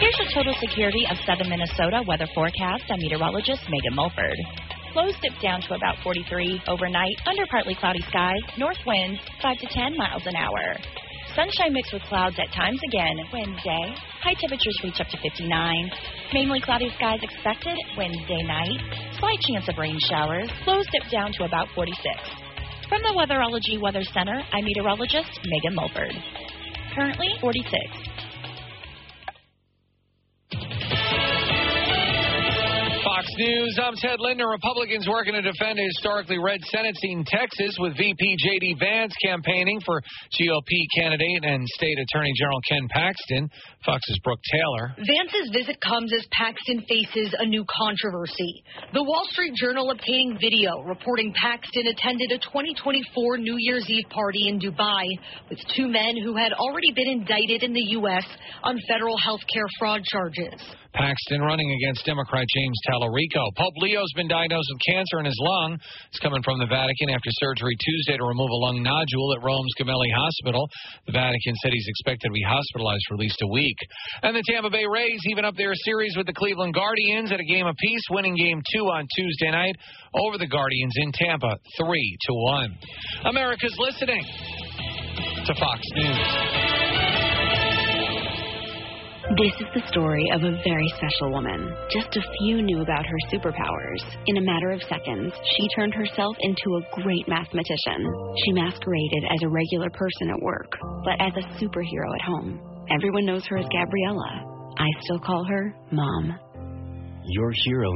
There's a total security of southern Minnesota weather forecast. I'm meteorologist Megan Mulford. Lows dip down to about 43 overnight, under partly cloudy skies, north winds 5 to 10 miles an hour. Sunshine mixed with clouds at times again Wednesday. High temperatures reach up to 59. Mainly cloudy skies expected Wednesday night. Slight chance of rain showers. Lows dip down to about 46. From the Weatherology Weather Center, I'm meteorologist Megan Mulford. Currently 46. Fox News, I'm Ted Linder. Republicans working to defend a historically red Senate seat in Texas with VP J.D. Vance campaigning for GOP candidate and State Attorney General Ken Paxton. Fox's Brooke Taylor. Vance's visit comes as Paxton faces a new controversy. The Wall Street Journal obtaining video reporting Paxton attended a 2024 New Year's Eve party in Dubai with two men who had already been indicted in the U.S. on federal health care fraud charges. Paxton running against Democrat James Tallarico. Pope Leo's been diagnosed with cancer in his lung. It's coming from the Vatican after surgery Tuesday to remove a lung nodule at Rome's Gemelli Hospital. The Vatican said he's expected to be hospitalized for at least a week. And the Tampa Bay Rays even up their series with the Cleveland Guardians at a game apiece, winning Game 2 on Tuesday night over the Guardians in Tampa, 3-1. America's listening to Fox News. This is the story of a very special woman. Just a few knew about her superpowers. In a matter of seconds, she turned herself into a great mathematician. She masqueraded as a regular person at work, but as a superhero at home. Everyone knows her as Gabriella. I still call her Mom. Your hero